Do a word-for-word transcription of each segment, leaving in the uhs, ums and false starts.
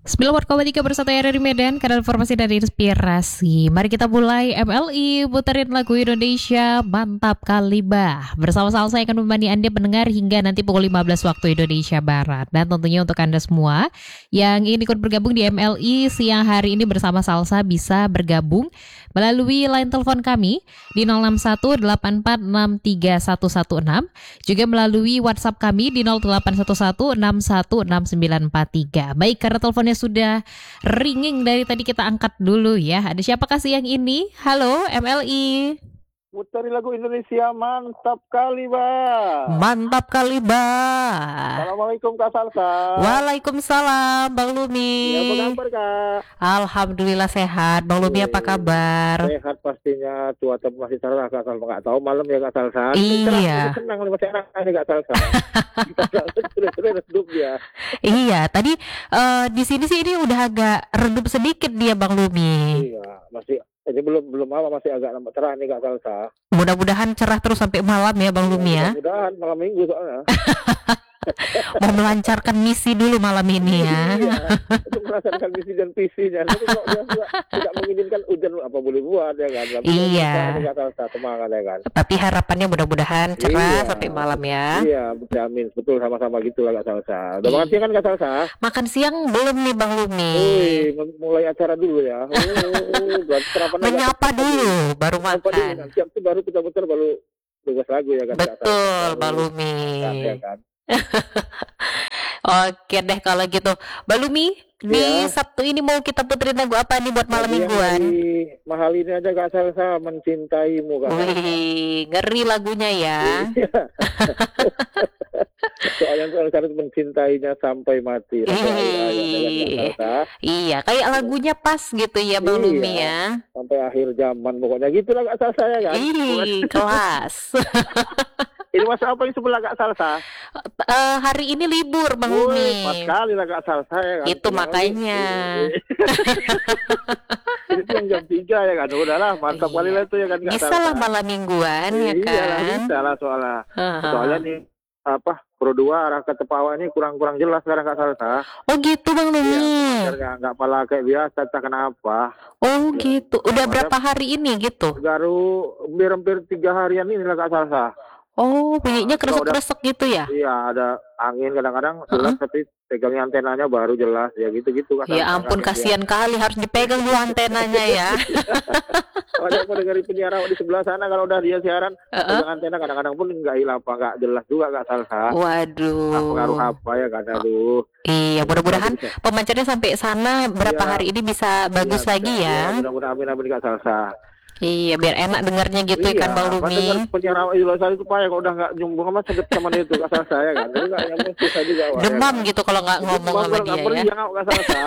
sembilan koma tiga bersatu R R I Medan, karena informasi dari inspirasi. Mari kita mulai M L I, puterin lagu Indonesia, mantap kali bah. Bersama-sama saya akan menemani Anda pendengar hingga nanti pukul lima belas waktu Indonesia Barat. Dan tentunya untuk Anda semua yang ingin ikut bergabung di M L I siang hari ini bersama Salsa bisa bergabung melalui line telepon kami di nol enam satu delapan empat enam tiga satu satu enam, juga melalui WhatsApp kami di nol delapan satu satu enam satu enam sembilan empat tiga. Baik, karena teleponnya sudah ringing dari tadi, kita angkat dulu ya. Ada siapakah siang ini? Halo M L I. Putari lagu Indonesia, mantap kali bah. Mantap kali bah. Assalamualaikum Kak Salsa. Waalaikumsalam Bang Lumi. Ya, apa kabar Kak? Alhamdulillah sehat. Bang Lumi apa kabar? Sehat pastinya, cuaca masih cerah Kak Salsa. Nggak tahu malam ya Kak Salsa. Iya. Senang nih masih enak nih Kak Salsa. Sudah redup ya. Iya, tadi uh, di sini sih ini udah agak redup sedikit dia Bang Lumi. Iya, masih ini belum belum apa masih agak lambat cerah nih Kak Salsa. Mudah-mudahan cerah terus sampai malam ya Bang Lumi ya. Mudah-mudahan malam minggu soalnya. Mau melancarkan misi dulu malam ini ya. Iya, untuk melaksanakan misi dan visinya. Tapi kalau dia tidak, tidak menginginkan hujan apa boleh buat ya kan. Tapi iya. Tidak Salsa, semangat ya kan. Tapi harapannya mudah-mudahan cerah iya. sampai malam ya. Iya, berjamin. Betul, sama-sama gitu lah Kak Salsa. Udah makan siang kan Kak Salsa? Makan siang belum nih Bang Lumi. Wih, mulai acara dulu ya. Oh, menyapa dulu, baru makan. Siap itu baru kita putar baru tugas lagu ya kan. Betul, Bang Lumi. Ya kan. Oke deh kalau gitu, Bang Lumi. Di ya. Sabtu ini mau kita puterin lagu apa nih buat malam mingguan? Mahal ini aja Kak Salsa, Mencintaimu Kak. Wih, ngeri lagunya ya. Soalnya harus mencintainya sampai mati. Iya, kayak lagunya pas gitu ya Bang Lumi ya. Sampai akhir zaman pokoknya gitulah Kak Salsa ya kan. Ih, kelas. Ini masa apa yang sebelah Kak Salsa? Uh, hari ini libur Bang Lumi. Pas kali lah Kak Salsa ya kan. Itu makanya. Itu yang jam tiga ya kan. Udahlah, mantap kali lah itu ya kan Kak Salsa. Bisa lah malam mingguan ya kan. Iya lah, bisa lah soalnya. Soalnya nih apa Pro dua arah ke Tepawa ini kurang-kurang jelas sekarang Kak Salsa. Oh gitu Bang Lumi. Ya, nggak malah kayak biasa, tak kenapa. Oh ya, gitu. Udah berapa hari ini gitu? Baru hampir tiga harian ini lah Kak Salsa. Oh, bunyinya kresek-kresek gitu ya? Iya, ada angin kadang-kadang jelas, uh-uh. tapi pegangnya antenanya baru jelas ya gitu-gitu Kak. Ya ampun, kasihan kali harus dipegang dulu antenanya ya. Kalau aku dengerin penyiar di sebelah sana, kalau udah dia siaran uh-uh. pegang antena kadang-kadang pun nggak hilang apa nggak jelas juga Kak Salsa. Waduh. Nah, pengaruh apa ya kan, aduh. Iya, mudah-mudahan pemancarnya sampai sana berapa ya, hari ini bisa bagus ya, lagi ya. ya mudah-mudahan amin amin Kak Salsa. Iya, biar enak dengarnya gitu iya, kan Bang Lumi. Penyiar Idul itu pak ya kalau udah nggak nyambung sama sedep sama dia itu Kak Salsa ya kan. Jadi nggak nyambung susah juga. Demam ya, gitu kalau nggak ngomong sama dia ya. Iya Kak Salsa.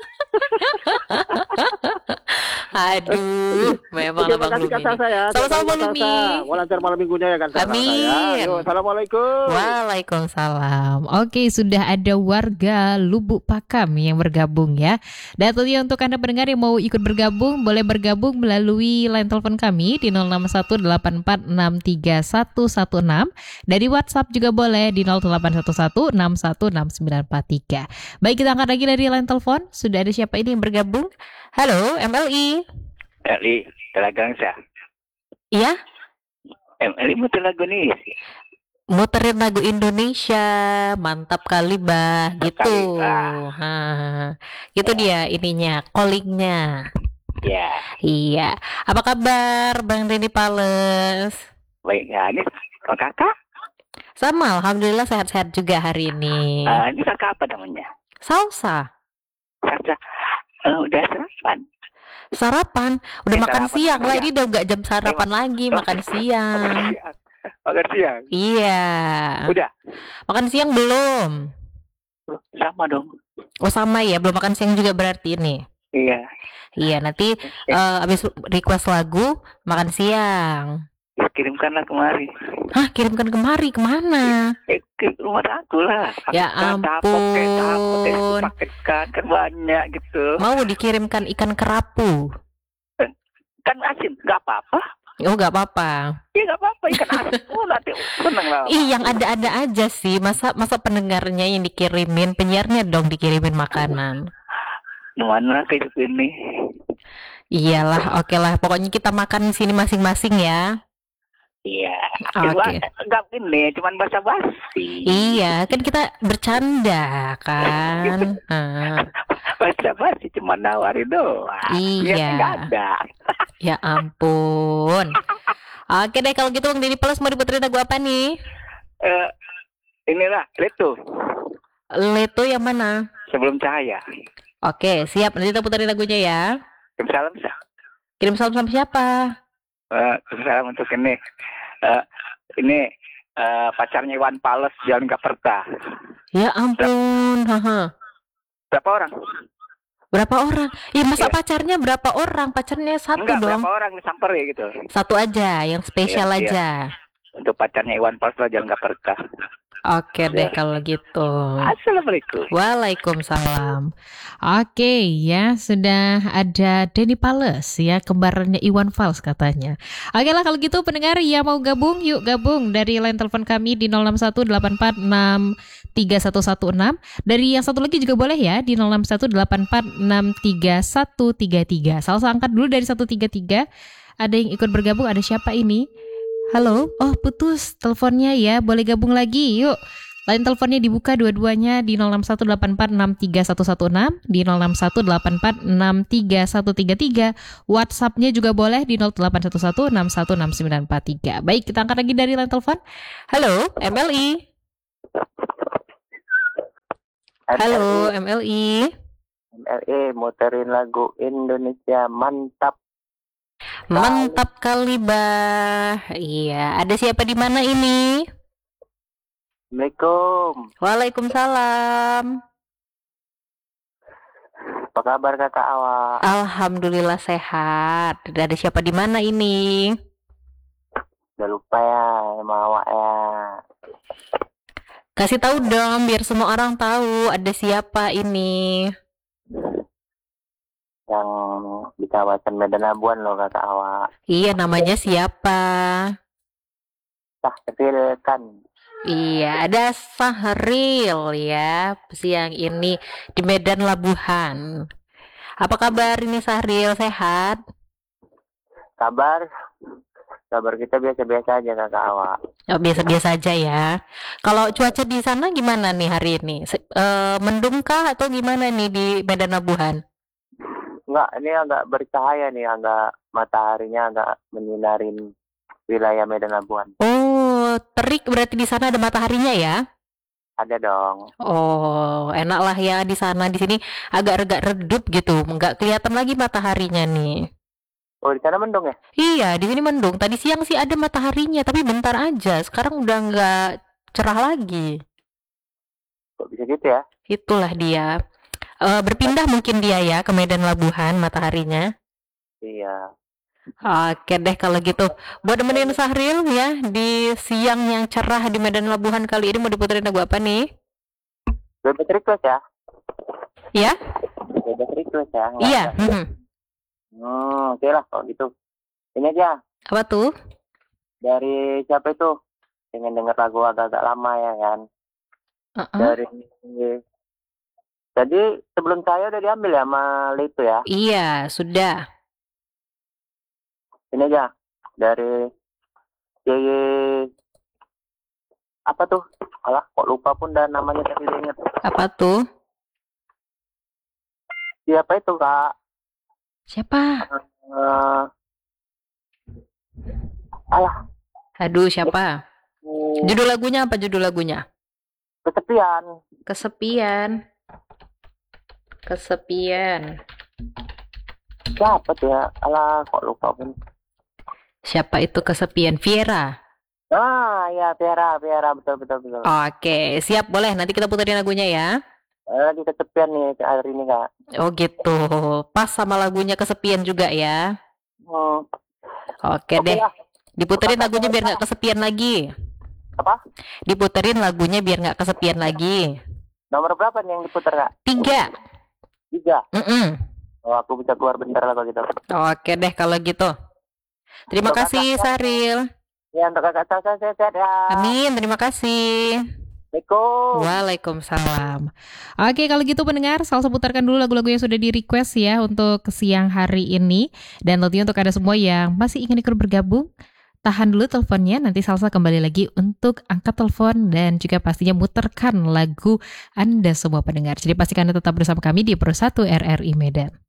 Aduh, memang Bang Lumi. Sama-sama Bang Lumi. Mau lancar malam minggunya ya kan. Amin. Yo, assalamualaikum. Waalaikumsalam. Oke, sudah ada warga Lubuk Pakam yang bergabung ya. Dan tentunya untuk Anda pendengar yang mau ikut bergabung, boleh bergabung melalui line telepon kami di nol enam satu delapan empat enam tiga satu satu enam. Dari WhatsApp juga boleh di nol delapan satu satu enam satu enam sembilan empat tiga. Baik, kita angkat lagi dari line telepon. Sudah ada siapa ini yang bergabung? Halo, M L I. M L I, Telagang sah. Iya? M L I muter lagu nih. Muterin lagu Indonesia, mantap kali bah, gitu. Ha, gitu dia ininya, callingnya. Ya. Iya. Apa kabar Bang Denny Pales? Baik, ya ini kakak. Sama, alhamdulillah sehat-sehat juga hari ini. Uh, ini kakak apa namanya? Salsa. Salsa. Uh, udah sarapan. Sarapan? Udah ya, makan sarapan siang lah, ya. ini udah gak jam sarapan oh, lagi, oh, makan siang. Makan siang? Iya. Udah? Makan siang belum? Sama dong. Oh sama ya, belum makan siang juga berarti ini? Iya. Iya, nanti uh, abis request lagu, makan siang. Kirimkanlah kemari. Hah, kirimkan kemari, kemana? Eh, ke rumah aku lah. Ya ampun. Pakai ikan, kan banyak gitu. Mau dikirimkan ikan kerapu? Kan asin, gak apa-apa. Oh, gak apa-apa. Iya, gak apa-apa, ikan asin. Oh, nanti seneng lah. Ih, yang ada-ada aja sih. Masa masa pendengarnya yang dikirimin, penyiarnya dong dikirimin makanan. Gimana kayak ini? Iyalah, oke lah. Pokoknya kita makan di sini masing-masing ya. Iya. Oke. Enggak ini, cuman basa-basi. Iya, kan kita bercanda kan. Ah. Basa-basi cuma nawarin doang. Iya. Niatnya nggak ada. Ya ampun. Oke deh, kalau gitu Bang Deddy Plus mau diputerin lagu apa nih? Eh, inilah, lihat tuh. Leto yang mana? Sebelum Cahaya. Oke, siap. Nanti kita puterin lagunya ya. Kirim salam bisa. Kirim salam sama siapa? Eh, kirim salam untuk ini. Eh, ini eh, pacarnya Iwan Fals, Jalan Gaperta. Ya ampun. Haha. Berapa orang? Berapa orang? Iya, masa Iya. pacarnya berapa orang? Pacarnya satu Enggak, dong. berapa orang disamper ya gitu. Satu aja, yang spesial Iya, iya. aja. Untuk pacarnya Iwan Fals, Jalan Gaperta. Oke deh kalau gitu. Assalamualaikum. Waalaikumsalam. Oke ya, sudah ada Denny Pales ya, kembarannya Iwan Fals katanya. Oke lah kalau gitu pendengar yang mau gabung, yuk gabung dari line telepon kami di nol enam satu delapan empat enam tiga satu satu enam. Dari yang satu lagi juga boleh ya di nol enam satu delapan empat enam tiga satu tiga tiga. Salah angkat dulu dari satu tiga tiga. Ada yang ikut bergabung, ada siapa ini? Halo, oh putus teleponnya ya, boleh gabung lagi, yuk. Line teleponnya dibuka dua-duanya di nol enam satu delapan empat enam tiga satu satu enam, di nol enam satu delapan empat enam tiga satu tiga tiga. WhatsAppnya juga boleh di nol delapan satu satu enam satu enam sembilan empat tiga. Baik, kita angkat lagi dari line telepon. Halo, M L I. Halo, M L I. M L E muterin lagu Indonesia mantap. Mantap kali, Bah. Iya, ada siapa di mana ini? Assalamualaikum. Waalaikumsalam. Apa kabar kakak awak? Alhamdulillah sehat. Ada siapa di mana ini? Udah lupa ya sama awak ya. Kasih tahu dong biar semua orang tahu ada siapa ini. Yang di kawasan Medan Labuan loh kakak awak. Iya, namanya siapa? Tah kecil kan. Iya, ada Sahril ya, siang ini di Medan Labuhan. Apa kabar ini Sahril, sehat? Kabar? Kabar kita biasa-biasa aja kakak awak. Oh, biasa-biasa aja ya. Kalau cuaca di sana gimana nih hari ini? Se- eh, mendung kah atau gimana nih di Medan Labuhan? Enggak, ini agak bercahaya nih, agak mataharinya agak menyinarin wilayah Medan Labuan. Oh, terik berarti di sana ada mataharinya ya? Ada dong. Oh, enak lah ya di sana. Di sini agak rega redup gitu, nggak kelihatan lagi mataharinya nih. Oh, di sana mendung ya? Iya, di sini mendung. Tadi siang sih ada mataharinya, tapi bentar aja. Sekarang udah nggak cerah lagi. Kok bisa gitu ya? Itulah dia. Eh, berpindah mungkin dia ya ke Medan Labuhan mataharinya. Iya. Oke deh kalau gitu. Buat nemenin Sahril ya di siang yang cerah di Medan Labuhan kali ini mau diputerin lagu apa nih? Bebas request ya? Ya? Bebas request ya? Nggak Iya. ada. Hmm. Hmm, oke lah kalau gitu. Ini aja Apa tuh? dari siapa itu? Pengen denger lagu agak-agak lama ya kan? Uh-uh. Dari Tadi sebelum saya udah diambil ya sama itu ya. Iya, sudah. Ini aja dari Y apa tuh? Alah, kok lupa pun dan namanya tadi ingat. Apa tuh? Siapa itu kak? Siapa? Uh, alah. Aduh, siapa? Hmm, Judul lagunya apa judul lagunya? kesepian. Kesepian. Kesepian. Siapa tuh ya? Alah, kok lupa pun. Siapa itu kesepian? Viera. Ah, ya Tiara, Tiara, betul betul betul. Oke, siap boleh. Nanti kita puterin lagunya ya. Eh, lagi kesepian nih hari ini kak. Oh gitu. Pas sama lagunya kesepian juga ya. Hmm, Oke oke deh. lah. Diputerin lagunya biar nggak kesepian lagi. Apa? Diputerin lagunya biar nggak kesepian lagi. Nomor berapa nih yang diputar kak? Tiga. Tiga. Mm-mm. Oh, aku bisa keluar bentar lah kalau gitu. Oke deh kalau gitu. Terima Untuk kasih kakak- Saril. Ya untuk kakak saya sehat ya. Amin. Terima kasih. Assalamualaikum. Waalaikumsalam. Oke, kalau gitu pendengar, Salsa putarkan dulu lagu-lagu yang sudah di-request ya untuk siang hari ini. Dan tentunya untuk ada semua yang masih ingin ikut bergabung, tahan dulu teleponnya, nanti Salsa kembali lagi untuk angkat telepon dan juga pastinya muterkan lagu Anda semua pendengar. Jadi pastikan Anda tetap bersama kami di Pro satu R R I Medan.